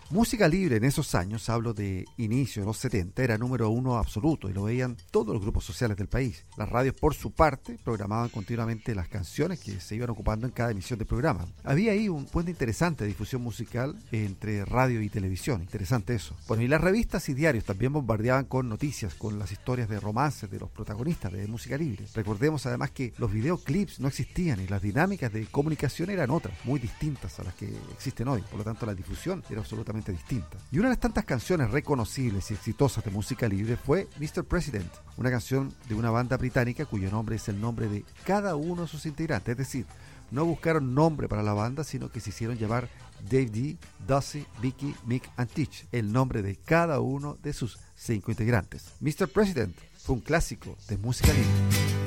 Música libre en esos años, hablo de inicio de los 70, era número uno absoluto y lo veían todos los grupos sociales del país. Las radios, por su parte, programaban continuamente las canciones que se iban ocupando en cada emisión del programa. Había ahí un puente interesante de difusión musical entre radio y televisión, interesante eso. Bueno, y las revistas y diarios también bombardeaban con noticias, con las historias de romances de los protagonistas de música libre. Recordemos además que los videoclips no existían y las dinámicas de comunicación eran otras, muy distintas a las que existen hoy. Por lo tanto, la difusión era absolutamente distinta. Y una de las tantas canciones reconocibles y exitosas de música libre fue Mr. President, una canción de una banda británica cuyo nombre es el nombre de cada uno de sus integrantes, es decir, no buscaron nombre para la banda, sino que se hicieron llamar Dave D, Dusty, Vicky, Mick and Teach, el nombre de cada uno de sus 5 integrantes. Mr. President fue un clásico de música libre.